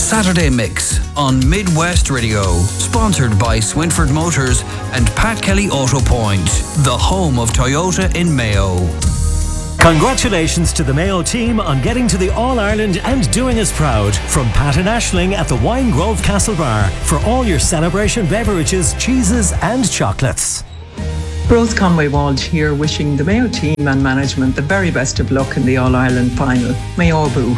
Saturday Mix on Midwest Radio. Sponsored by Swinford Motors and Pat Kelly Auto Point, the home of Toyota in Mayo. Congratulations to the Mayo team on getting to the All-Ireland and doing us proud. From Pat and Aisling at the Wine Grove Castle Bar for all your celebration beverages, cheeses and chocolates. Rose Conway Walsh here, wishing the Mayo team and management the very best of luck in the All-Ireland final. Mayo Boo.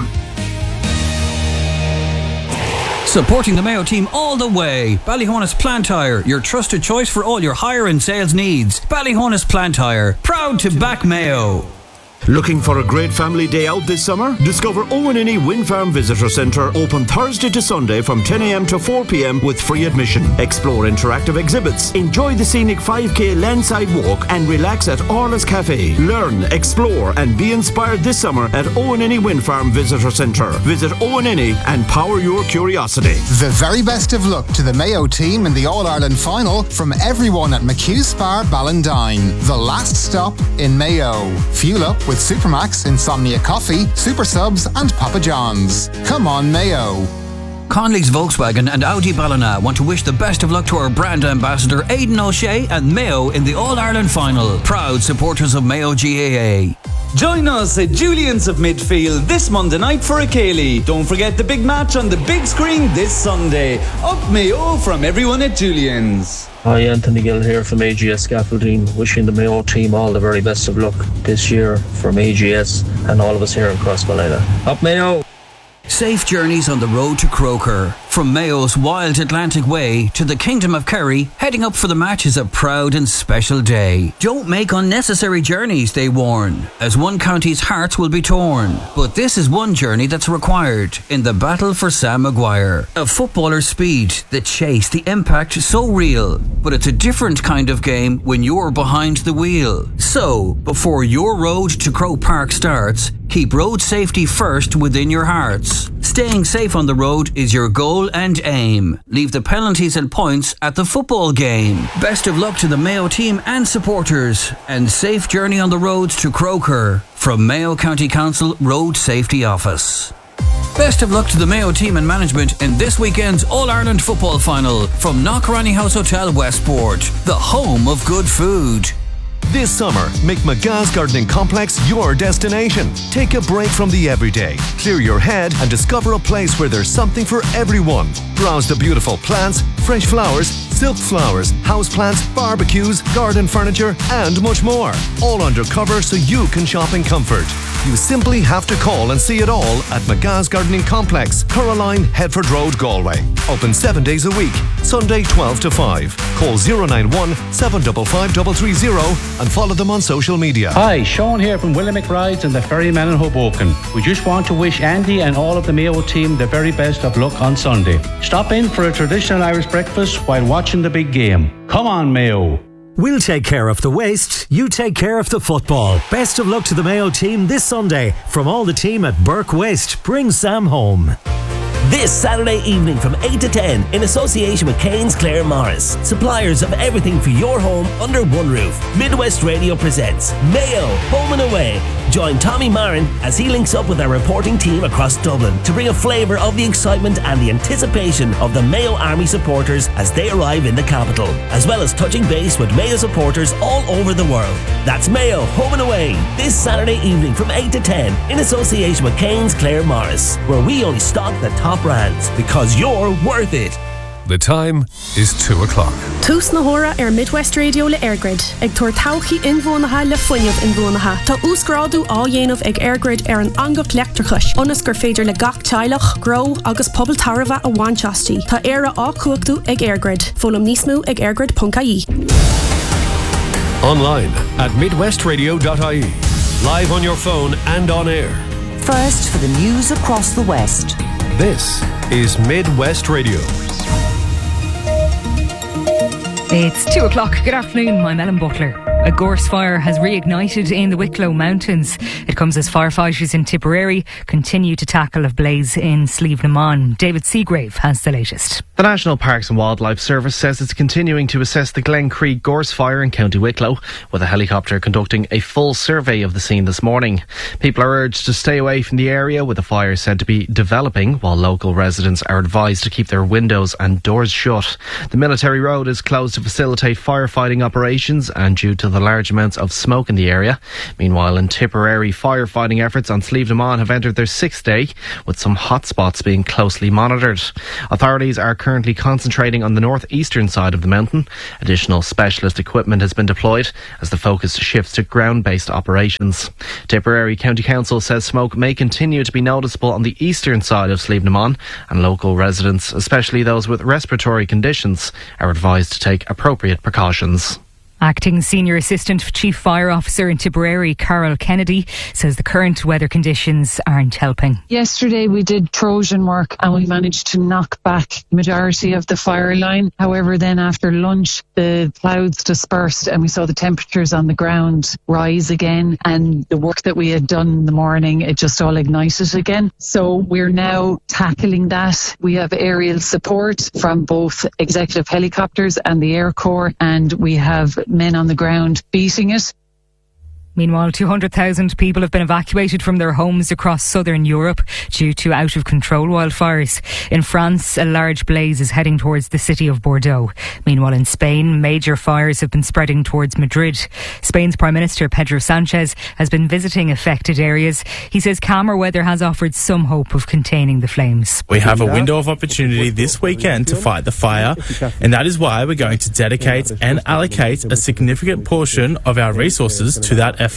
Supporting the Mayo team all the way. Ballyhonus Plant Hire, your trusted choice for all your hire and sales needs. Ballyhonus Plant Hire, proud to back Mayo. Looking for a great family day out this summer? Discover Owenini Wind Farm Visitor Centre, open Thursday to Sunday from 10 a.m. to 4 p.m. with free admission. Explore interactive exhibits, enjoy the scenic 5k landside walk and relax at Orla's Cafe. Learn, explore and be inspired this summer at Owenini Wind Farm Visitor Centre. Visit Owenini and power your curiosity. The very best of luck to the Mayo team in the All-Ireland final from everyone at McHugh Spa Ballindine, the last stop in Mayo. Fuel up with Supermax, Insomnia Coffee, Super Subs and Papa John's. Come on, Mayo. Conley's Volkswagen and Audi Ballina want to wish the best of luck to our brand ambassador Aidan O'Shea and Mayo in the All-Ireland final. Proud supporters of Mayo GAA. Join us at Julian's of Midfield this Monday night for a Cayley. Don't forget the big match on the big screen this Sunday. Up Mayo from everyone at Julian's. Hi, Anthony Gill here from AGS Scaffolding, wishing the Mayo team all the very best of luck this year from AGS and all of us here in Crossmolina. Up Mayo! Safe journeys on the road to Croker. From Mayo's Wild Atlantic Way to the Kingdom of Kerry, heading up for the match is a proud and special day. Don't make unnecessary journeys, they warn, as one county's hearts will be torn. But this is one journey that's required in the battle for Sam Maguire. A footballer's speed, the chase, the impact, so real. But it's a different kind of game when you're behind the wheel. So, before your road to Croke Park starts, keep road safety first within your hearts. Staying safe on the road is your goal and aim. Leave the penalties and points at the football game. Best of luck to the Mayo team and supporters, and safe journey on the roads to Croker from Mayo County Council Road Safety Office. Best of luck to the Mayo team and management in this weekend's All-Ireland football final from Knockranny House Hotel Westport, the home of good food. This summer, make McGah's Gardening Complex your destination. Take a break from the everyday, clear your head and discover a place where there's something for everyone. Browse the beautiful plants, fresh flowers, silk flowers, houseplants, barbecues, garden furniture and much more. All undercover so you can shop in comfort. You simply have to call and see it all at McGah's Gardening Complex, Caroline, Headford Road, Galway. Open 7 days a week, Sunday 12 to 5. Call 091 755 330 and follow them on social media. Hi, Sean here from William Rides and the Ferryman in Hoboken. We just want to wish Andy and all of the Mayo team the very best of luck on Sunday. Stop in for a traditional Irish breakfast while watching the big game. Come on, Mayo. We'll take care of the waste, you take care of the football. Best of luck to the Mayo team this Sunday. From all the team at Burke Waste, bring Sam home. This Saturday evening from 8 to 10 in association with Kane's Clare Morris, suppliers of everything for your home under one roof. Midwest Radio presents Mayo Home and Away. Join Tommy Marin as he links up with our reporting team across Dublin to bring a flavour of the excitement and the anticipation of the Mayo Army supporters as they arrive in the capital, as well as touching base with Mayo supporters all over the world. That's Mayo Home and Away this Saturday evening from 8 to 10 in association with Kane's Clare Morris, where we only stock the top brands because you're worth it. The time is 2 o'clock. Tús na hora Midwest Radio le Airgrid. Ag tuair tauchi inbhuanacha le foiineamh inbhuanacha. Tá úscrádu á dhéanamh ag Airgrid an angacht leachtarchais. Onas gur féidir le gach teilech, grow agus pobl tarva a bhainteastí. Tá éire á cuachtaú ag Airgrid. Fólam níos mó ag airgrid.ie. Online at midwestradio.ie. Live on your phone and on air. First for the news across the West. This is Midwest Radio. It's 2 o'clock. Good afternoon. I'm Ellen Butler. A gorse fire has reignited in the Wicklow Mountains. It comes as firefighters in Tipperary continue to tackle a blaze in Slievenamon. David Seagrave has the latest. The National Parks and Wildlife Service says it's continuing to assess the Glen Creek gorse fire in County Wicklow, with a helicopter conducting a full survey of the scene this morning. People are urged to stay away from the area, with the fire said to be developing, while local residents are advised to keep their windows and doors shut. The military road is closed to facilitate firefighting operations and due to the large amounts of smoke in the area. Meanwhile, in Tipperary, firefighting efforts on Slievenamon have entered their 6th day, with some hotspots being closely monitored. Authorities are currently concentrating on the northeastern side of the mountain. Additional specialist equipment has been deployed as the focus shifts to ground-based operations. Tipperary County Council says smoke may continue to be noticeable on the eastern side of Slievenamon, and local residents, especially those with respiratory conditions, are advised to take appropriate precautions. Acting Senior Assistant Chief Fire Officer in Tipperary, Carol Kennedy, says the current weather conditions aren't helping. Yesterday we did Trojan work and we managed to knock back the majority of the fire line. However, then after lunch, the clouds dispersed and we saw the temperatures on the ground rise again, and the work that we had done in the morning, it just all ignited again. So we're now tackling that. We have aerial support from both executive helicopters and the Air Corps, and we have men on the ground beating it. Meanwhile, 200,000 people have been evacuated from their homes across southern Europe due to out-of-control wildfires. In France, a large blaze is heading towards the city of Bordeaux. Meanwhile, in Spain, major fires have been spreading towards Madrid. Spain's Prime Minister Pedro Sánchez has been visiting affected areas. He says calmer weather has offered some hope of containing the flames. We have a window of opportunity this weekend to fight the fire, and that is why we're going to dedicate and allocate a significant portion of our resources to that effort.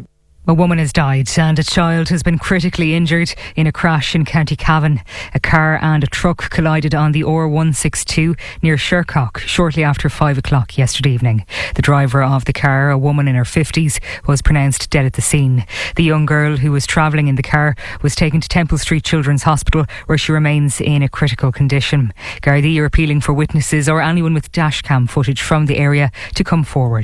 A woman has died and a child has been critically injured in a crash in County Cavan. A car and a truck collided on the R162 near Shercock shortly after 5 o'clock yesterday evening. The driver of the car, a woman in her 50s, was pronounced dead at the scene. The young girl who was travelling in the car was taken to Temple Street Children's Hospital, where she remains in a critical condition. Gardaí are appealing for witnesses or anyone with dashcam footage from the area to come forward.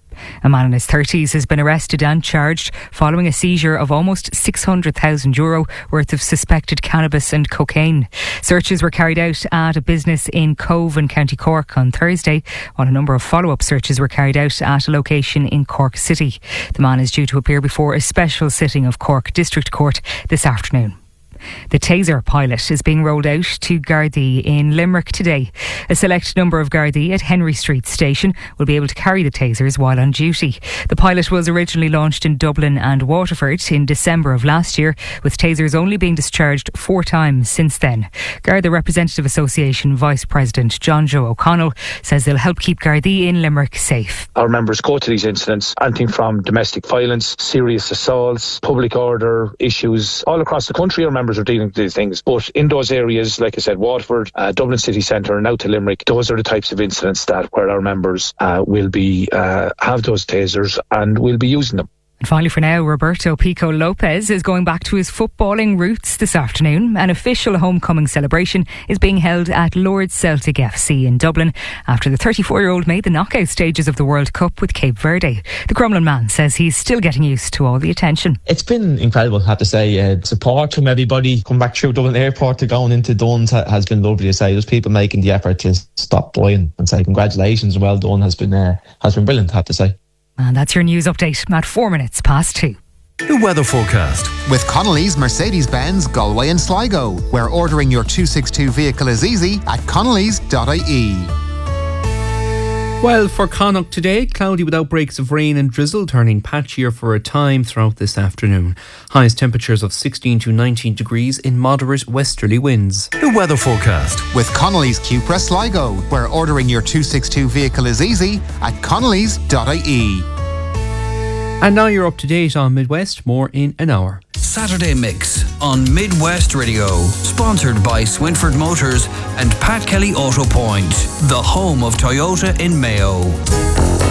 A man in his 30s has been arrested and charged following a seizure of almost €600,000 worth of suspected cannabis and cocaine. Searches were carried out at a business in Cove in County Cork on Thursday, while a number of follow-up searches were carried out at a location in Cork City. The man is due to appear before a special sitting of Cork District Court this afternoon. The Taser pilot is being rolled out to Gardaí in Limerick today. A select number of Gardaí at Henry Street Station will be able to carry the tasers while on duty. The pilot was originally launched in Dublin and Waterford in December of last year, with tasers only being discharged 4 times since then. Garda Representative Association Vice President John Joe O'Connell says they'll help keep Gardaí in Limerick safe. Our members go to these incidents, anything from domestic violence, serious assaults, public order issues, all across the country. Our members are dealing with these things, but in those areas, like I said, Waterford, Dublin City Centre and out to Limerick, those are the types of incidents that where our members will be have those tasers and will be using them. And finally for now, Roberto Pico Lopez is going back to his footballing roots this afternoon. An official homecoming celebration is being held at Lords Celtic FC in Dublin after the 34-year-old made the knockout stages of the World Cup with Cape Verde. The Crumlin man says he's still getting used to all the attention. It's been incredible, I have to say. Support from everybody. Come back through Dublin Airport to going into Duns has been lovely to say. There's people making the effort to stop boying and say congratulations and well done has been brilliant, I have to say. And that's your news update at 4 minutes past 2. The weather forecast with Connolly's Mercedes-Benz Galway and Sligo, where ordering your 262 vehicle is easy at connellys.ie. Well, for Connacht today, cloudy with outbreaks of rain and drizzle, turning patchier for a time throughout this afternoon. Highest temperatures of 16 to 19 degrees in moderate westerly winds. The weather forecast with Connolly's Cupra Sligo, where ordering your 262 vehicle is easy at connellys.ie. And now you're up to date on Midwest, more in an hour. Saturday Mix on Midwest Radio, sponsored by Swinford Motors and Pat Kelly Auto Point, the home of Toyota in Mayo.